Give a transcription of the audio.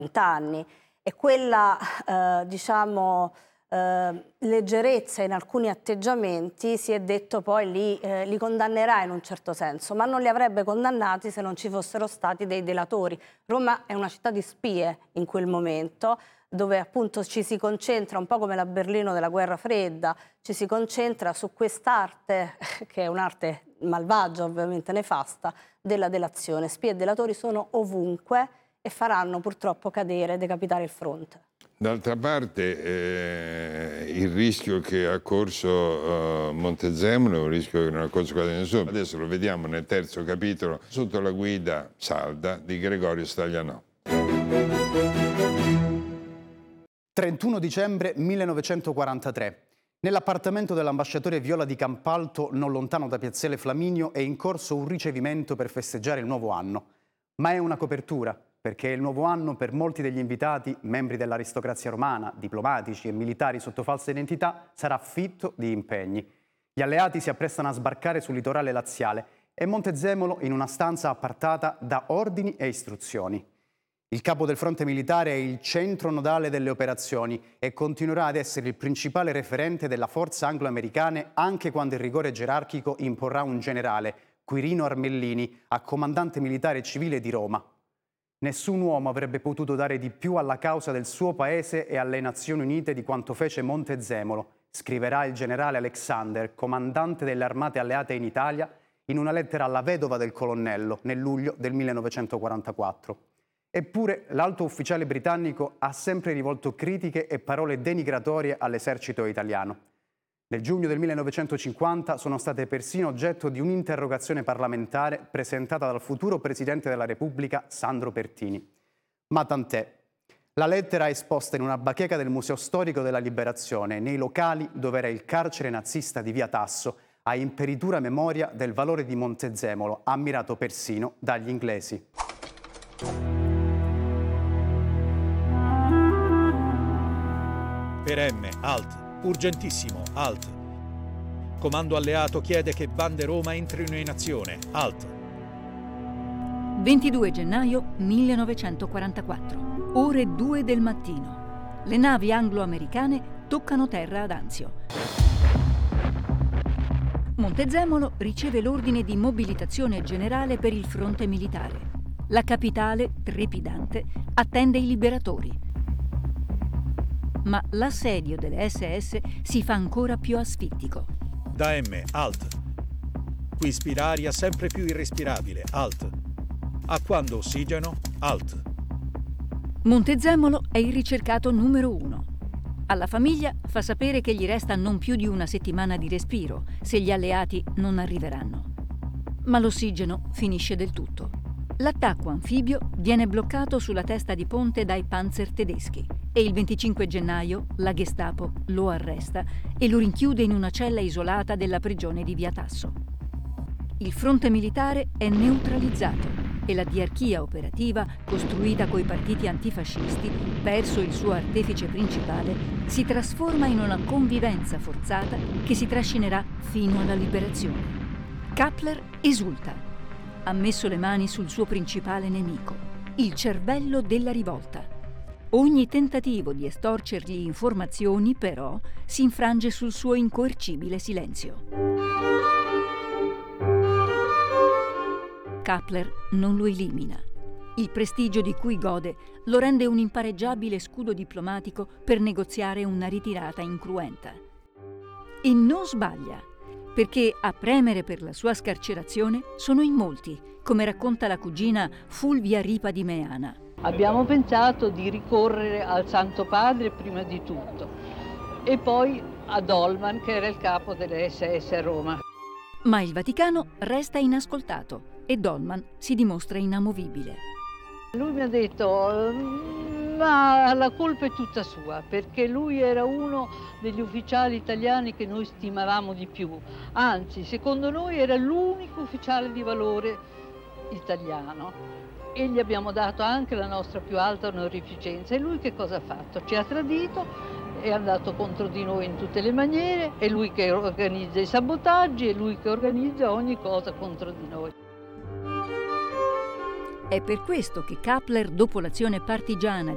anni, e quella leggerezza in alcuni atteggiamenti, si è detto, poi li condannerà in un certo senso, ma non li avrebbe condannati se non ci fossero stati dei delatori. Roma è una città di spie in quel momento, dove appunto ci si concentra, un po' come la Berlino della guerra fredda, ci si concentra su quest'arte, che è un'arte malvagia, ovviamente nefasta, della delazione. Spie e delatori sono ovunque e faranno purtroppo cadere, decapitare il fronte. D'altra parte il rischio che ha corso Montezemolo è un rischio che non ha corso quasi nessuno. Adesso lo vediamo nel terzo capitolo sotto la guida salda di Gregorio Staglianò. 31 dicembre 1943. Nell'appartamento dell'ambasciatore Viola di Campalto, non lontano da Piazzale Flaminio, è in corso un ricevimento per festeggiare il nuovo anno. Ma è una copertura, perché il nuovo anno per molti degli invitati, membri dell'aristocrazia romana, diplomatici e militari sotto falsa identità, sarà fitto di impegni. Gli alleati si apprestano a sbarcare sul litorale laziale e Montezemolo in una stanza appartata da ordini e istruzioni. Il capo del fronte militare è il centro nodale delle operazioni e continuerà ad essere il principale referente della forza anglo-americane anche quando il rigore gerarchico imporrà un generale, Quirino Armellini, a comandante militare e civile di Roma. Nessun uomo avrebbe potuto dare di più alla causa del suo paese e alle Nazioni Unite di quanto fece Montezemolo, scriverà il generale Alexander, comandante delle armate alleate in Italia, in una lettera alla vedova del colonnello nel luglio del 1944. Eppure l'alto ufficiale britannico ha sempre rivolto critiche e parole denigratorie all'esercito italiano. Nel giugno del 1950 sono state persino oggetto di un'interrogazione parlamentare presentata dal futuro Presidente della Repubblica Sandro Pertini. Ma tant'è. La lettera è esposta in una bacheca del Museo Storico della Liberazione, nei locali dove era il carcere nazista di Via Tasso, a imperitura memoria del valore di Montezemolo, ammirato persino dagli inglesi. Per M, alt. Urgentissimo, alt. Comando alleato chiede che bande Roma entrino in azione, alt. 22 gennaio 1944, ore 2 del mattino. Le navi anglo-americane toccano terra ad Anzio. Montezemolo riceve l'ordine di mobilitazione generale per il fronte militare. La capitale, trepidante, attende i liberatori. Ma l'assedio delle SS si fa ancora più asfittico. Da M, alt. Qui ispira aria sempre più irrespirabile, alt. A quando ossigeno, alt. Montezemolo è il ricercato numero 1. Alla famiglia fa sapere che gli resta non più di una settimana di respiro se gli alleati non arriveranno. Ma l'ossigeno finisce del tutto. L'attacco anfibio viene bloccato sulla testa di ponte dai panzer tedeschi e il 25 gennaio la Gestapo lo arresta e lo rinchiude in una cella isolata della prigione di Via Tasso. Il fronte militare è neutralizzato e la diarchia operativa, costruita coi partiti antifascisti, perso il suo artefice principale, si trasforma in una convivenza forzata che si trascinerà fino alla liberazione. Kappler esulta. Ha messo le mani sul suo principale nemico, il cervello della rivolta. Ogni tentativo di estorcergli informazioni, però, si infrange sul suo incoercibile silenzio. Kappler non lo elimina. Il prestigio di cui gode lo rende un impareggiabile scudo diplomatico per negoziare una ritirata incruenta. E non sbaglia, perché a premere per la sua scarcerazione sono in molti, come racconta la cugina Fulvia Ripa di Meana. Abbiamo pensato di ricorrere al Santo Padre prima di tutto e poi a Dolman, che era il capo delle SS a Roma. Ma il Vaticano resta inascoltato e Dolman si dimostra inamovibile. Lui mi ha detto: ma la colpa è tutta sua, perché lui era uno degli ufficiali italiani che noi stimavamo di più. Anzi, secondo noi era l'unico ufficiale di valore italiano e gli abbiamo dato anche la nostra più alta onorificenza. E lui che cosa ha fatto? Ci ha tradito, è andato contro di noi in tutte le maniere, è lui che organizza i sabotaggi, è lui che organizza ogni cosa contro di noi. È per questo che Kappler, dopo l'azione partigiana